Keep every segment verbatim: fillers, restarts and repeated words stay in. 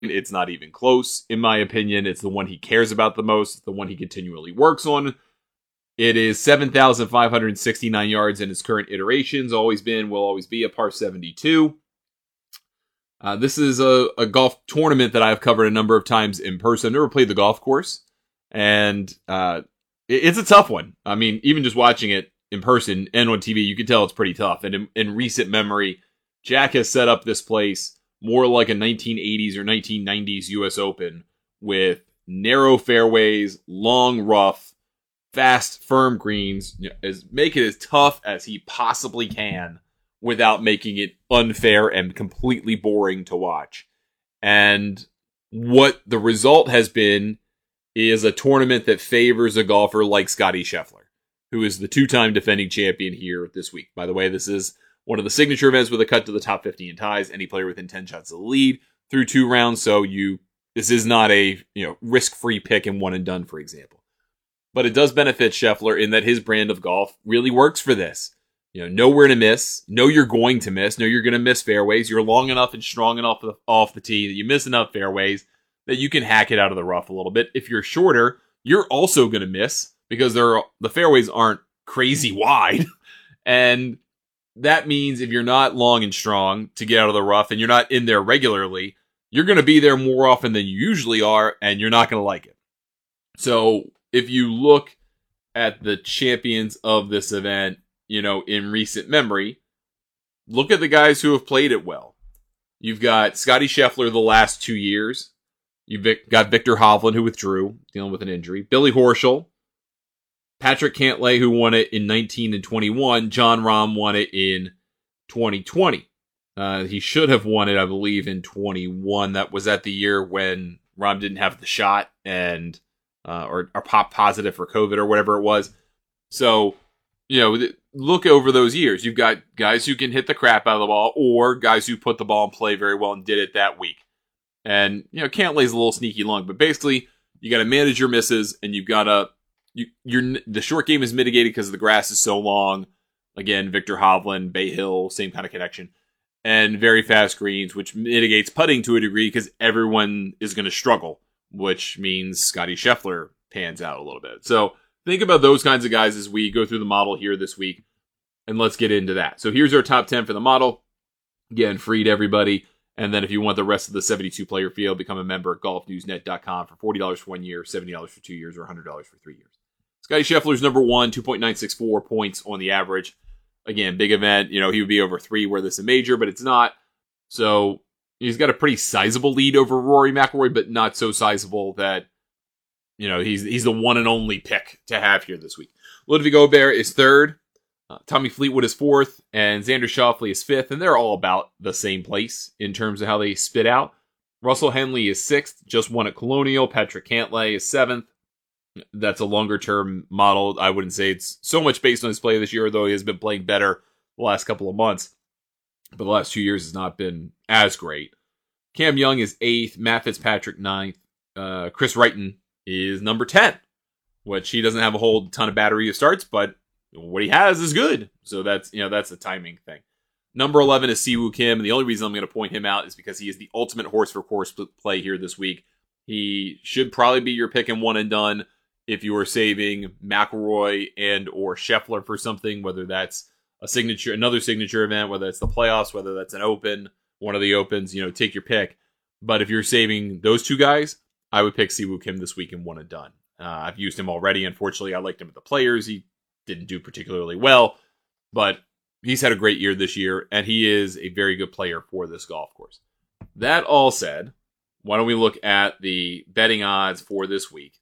It's not even close, in my opinion. It's the one he cares about the most. It's the one he continually works on. It is seven thousand five hundred sixty-nine yards in its current iterations. Always been, will always be a par seventy-two. Uh, this is a, a golf tournament that I've covered a number of times in person. I've never played the golf course. And uh, it, it's a tough one. I mean, even just watching it in person and on T V, you can tell it's pretty tough. And in, in recent memory, Jack has set up this place more like a nineteen eighties or nineteen nineties U S Open with narrow fairways, long rough, fast, firm greens, you know, as make it as tough as he possibly can without making it unfair and completely boring to watch. And what the result has been is a tournament that favors a golfer like Scottie Scheffler, who is the two-time defending champion here this week. By the way, this is one of the signature events with a cut to the top fifty in ties. Any player within ten shots of the lead through two rounds. So you, this is not a, you know, risk-free pick and one and done, for example. But it does benefit Scheffler in that his brand of golf really works for this. You know, nowhere to miss. Know you're going to miss. Know you're going to miss fairways. You're long enough and strong enough off the tee that you miss enough fairways that you can hack it out of the rough a little bit. If you're shorter, you're also going to miss because there are, the fairways aren't crazy wide. And that means if you're not long and strong to get out of the rough and you're not in there regularly, you're going to be there more often than you usually are, and you're not going to like it. So if you look at the champions of this event, you know, in recent memory, look at the guys who have played it well. You've got Scottie Scheffler the last two years. You've got Viktor Hovland, who withdrew, dealing with an injury. Billy Horschel. Patrick Cantlay, who won it in nineteen and twenty-one. Jon Rahm won it in twenty twenty. Uh, he should have won it, I believe, in twenty-one. That was at the year when Rahm didn't have the shot and uh, or, or pop positive for COVID or whatever it was. So, you know, look over those years. You've got guys who can hit the crap out of the ball or guys who put the ball in play very well and did it that week. And, you know, Cantlay's a little sneaky long, but basically you got to manage your misses and you've got to, you, you're, the short game is mitigated because the grass is so long. Again, Viktor Hovland, Bay Hill, same kind of connection. And very fast greens, which mitigates putting to a degree because everyone is going to struggle, which means Scottie Scheffler pans out a little bit. So think about those kinds of guys as we go through the model here this week, and let's get into that. So here's our top ten for the model. Again, free to everybody. And then if you want the rest of the seventy-two player field, become a member at golf news net dot com for forty dollars for one year, seventy dollars for two years, or one hundred dollars for three years. Scottie Scheffler's number one, two point nine six four points on the average. Again, big event. You know, he would be over three were this a major, but it's not. So he's got a pretty sizable lead over Rory McIlroy, but not so sizable that, you know, he's he's the one and only pick to have here this week. Ludwig Gobert is third. Uh, Tommy Fleetwood is fourth, and Xander Schauffele is fifth, and they're all about the same place in terms of how they spit out. Russell Henley is sixth, just won at Colonial. Patrick Cantlay is seventh. That's a longer-term model. I wouldn't say it's so much based on his play this year, though he has been playing better the last couple of months. But the last two years has not been as great. Cam Young is eighth, Matt Fitzpatrick ninth. Uh, Chris Wrighton is number ten, which he doesn't have a whole ton of battery of starts, but what he has is good. So that's, you know, that's the timing thing. Number eleven is Siwoo Kim, and the only reason I'm going to point him out is because he is the ultimate horse for course play here this week. He should probably be your pick and one and done if you are saving McIlroy and or Scheffler for something, whether that's a signature, another signature event, whether it's the playoffs, whether that's an open, one of the opens, you know, take your pick. But if you're saving those two guys, I would pick Siwoo Kim this week and one and done. Uh, I've used him already. Unfortunately, I liked him at the Players. He didn't do particularly well, but he's had a great year this year, and he is a very good player for this golf course. That all said, why don't we look at the betting odds for this week?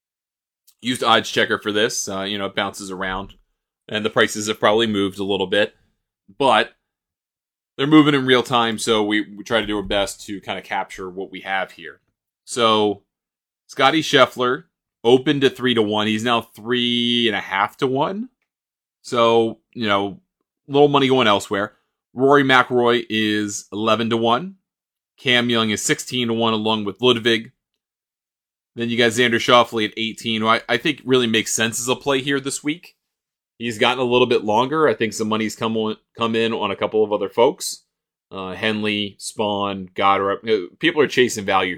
Used Odds Checker for this. Uh, you know, it bounces around, and the prices have probably moved a little bit, but they're moving in real time, so we, we try to do our best to kind of capture what we have here. So, Scottie Scheffler opened to three to one. He's now three and a half to one. So, you know, little money going elsewhere. Rory McIlroy is eleven to one. Cam Young is sixteen to one, along with Ludwig. Then you got Xander Schauffele at eighteen, who I, I think really makes sense as a play here this week. He's gotten a little bit longer. I think some money's come on, come in on a couple of other folks. Uh, Henley, Spawn, Goddard. People are chasing value